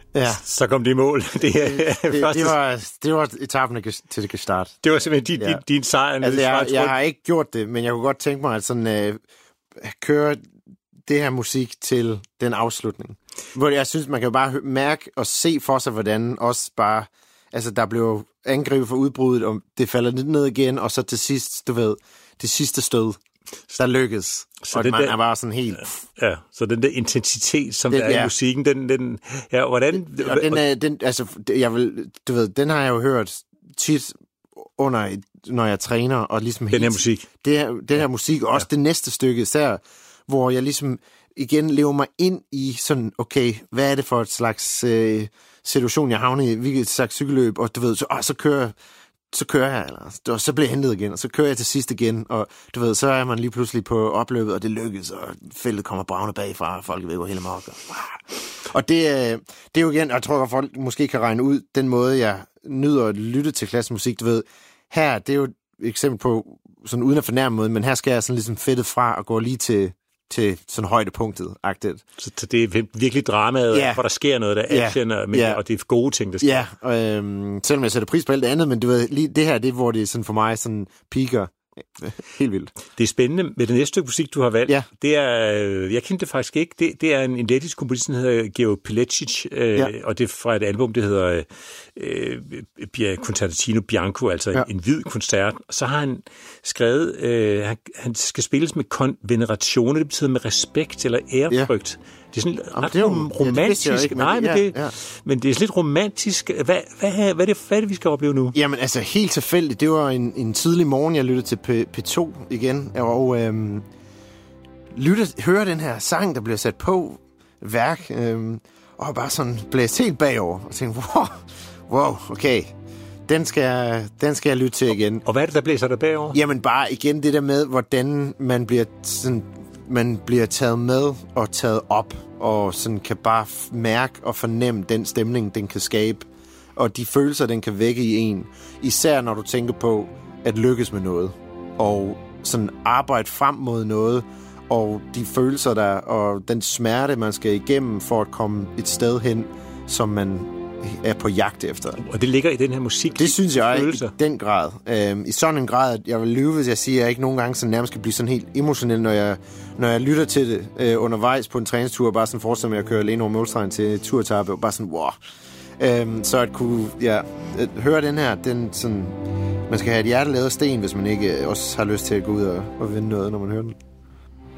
Så kom de i mål. Det var etappen til det kan starte. Det var simpelthen din sejr. Altså, jeg har ikke gjort det, men jeg kunne godt tænke mig at sådan, køre det her musik til den afslutning. Hvor jeg synes, man kan jo bare mærke og se for sig, hvordan også bare... Altså, der blev angrebet for udbruddet, og det falder lidt ned igen, og så til sidst, du ved, det sidste stød, der lykkes. Så og man er bare sådan helt... Ja, så den der intensitet, som der er i musikken, den ja, hvordan... Og den har jeg jo hørt tit når jeg træner, og ligesom... Den her musik. Den her musik, og også det næste stykke, især, hvor jeg ligesom igen lever mig ind i sådan, okay, hvad er det for et slags situation, jeg havner i, hvilket slags cykelløb, og du ved, så kører jeg, eller så bliver jeg hentet igen, og så kører jeg til sidst igen, og du ved, så er man lige pludselig på opløbet, og det lykkes, og feltet kommer bragende bagfra, og folk ved jo hele mørket. Og det er jo igen, og jeg tror, at folk måske kan regne ud, den måde, jeg nyder at lytte til klassisk musik, du ved, her, det er jo et eksempel på, sådan uden at fornærme måde, men her skal jeg sådan ligesom fedtet fra, og gå lige til sådan højdepunktet-agtigt. Så det er virkelig dramaet, hvor der sker noget, der er action, og det er gode ting, der sker. Ja, og selvom jeg sætter pris på alt det andet, men du ved, lige det her, det er, hvor det sådan for mig sådan piker helt vildt. Det er spændende med det næste stykke musik, du har valgt. Ja. Det er, jeg kendte det faktisk ikke, det er en lettisk komponist, der hedder Georg Pilecki, og det er fra et album, det hedder Concertino Bianco, altså en hvid koncert. Og så har han skrevet, han skal spilles med venerazione, det betyder med respekt eller ærefrygt. Det er sådan romantisk. Men det er lidt romantisk. Hvad er det, vi skal opleve nu? Jamen, altså helt tilfældigt. Det var en tidlig morgen, jeg lyttede til P2 igen, og hører den her sang, der bliver sat på, værk, og bare sådan blæst helt bagover, og tænkte, wow, okay, den skal jeg lytte til igen. Og hvad er det, der blæser der bagover? Jamen, bare igen det der med, hvordan man bliver taget med og taget op, og sådan kan bare mærke og fornemme den stemning, den kan skabe, og de følelser, den kan vække i en. Især når du tænker på at lykkes med noget, og sådan arbejde frem mod noget, og de følelser der, og den smerte, man skal igennem for at komme et sted hen, som man er på jagt efter. Og det ligger i den her musik. Det synes jeg i den grad. I sådan en grad, at jeg vil lyve, hvis jeg siger, at jeg ikke nogle gange så nærmest kan blive sådan helt emotionel, når jeg lytter til det undervejs på en træningstur, bare sådan fortsætter med at køre alene over målstregen til turetappe, og bare sådan, wow. Så at kunne at høre den her, den sådan, man skal have et hjerte lavet af sten, hvis man ikke også har lyst til at gå ud og vinde noget, når man hører den.